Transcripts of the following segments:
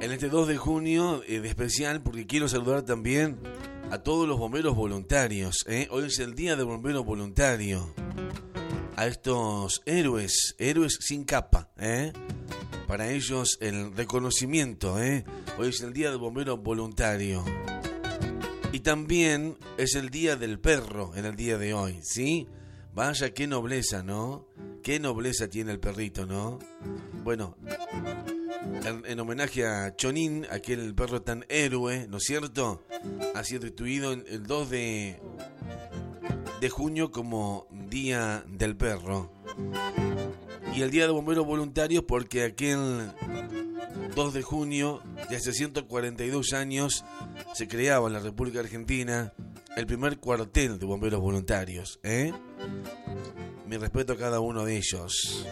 En este 2 de junio de especial, porque quiero saludar también a todos los bomberos voluntarios. Hoy es el día del bombero voluntario. A estos héroes sin capa. Para ellos el reconocimiento. Hoy es el día del bombero voluntario. Y también es el día del perro en el día de hoy, ¿sí? Vaya, qué nobleza, ¿no? Qué nobleza tiene el perrito, ¿no? Bueno, en homenaje a Chonín, aquel perro tan héroe, ¿no es cierto? Ha sido instituido el 2 de junio como Día del Perro. Y el Día de Bomberos Voluntarios porque aquel 2 de junio de hace 142 años se creaba en la República Argentina el primer cuartel de bomberos voluntarios. Mi respeto a cada uno de ellos.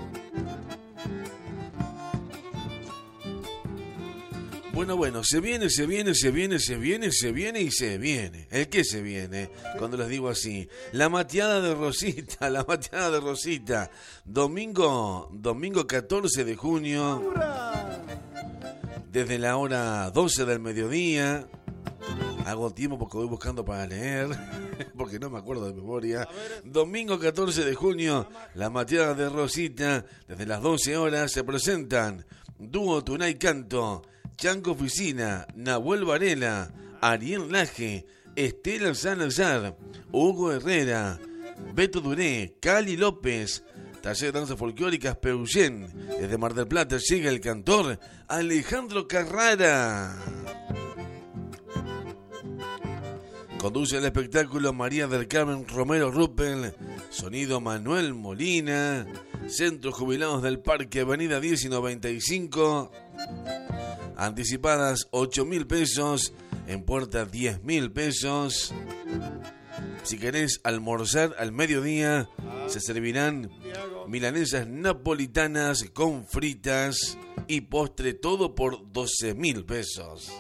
Bueno, se viene. ¿El qué se viene? Cuando les digo así. La mateada de Rosita. Domingo 14 de junio. Desde la hora 12 del mediodía. Hago tiempo porque voy buscando para leer, porque no me acuerdo de memoria. Domingo 14 de junio, la mateada de Rosita. Desde las 12 horas se presentan Dúo Tunay Canto, Chanco Oficina, Nahuel Varela, Ariel Laje, Estela Salazar, Hugo Herrera, Beto Duré, Cali López, Taller de Danzas Folclóricas Peullén. Desde Mar del Plata llega el cantor Alejandro Carrara. Conduce el espectáculo María del Carmen Romero Ruppel, sonido Manuel Molina, Centros Jubilados del Parque, Avenida 10 y 95, anticipadas 8.000 pesos, en puerta 10.000 pesos. Si querés almorzar al mediodía, se servirán milanesas napolitanas con fritas y postre, todo por 12.000 pesos.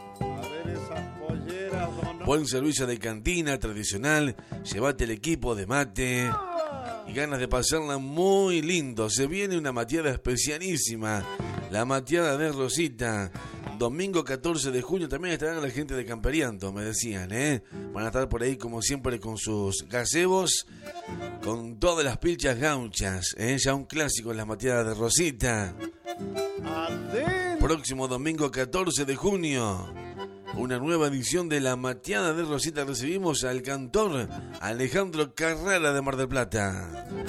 Buen servicio de cantina tradicional, llévate el equipo de mate y ganas de pasarla muy lindo. Se viene una mateada especialísima, la mateada de Rosita. Domingo 14 de junio también estarán la gente de Camperianto, me decían, Van a estar por ahí como siempre con sus gazebos, con todas las pilchas gauchas, Ya un clásico en la mateada de Rosita. Próximo domingo 14 de junio. Una nueva edición de la mateada de Rosita. Recibimos al cantor Alejandro Carrara de Mar del Plata.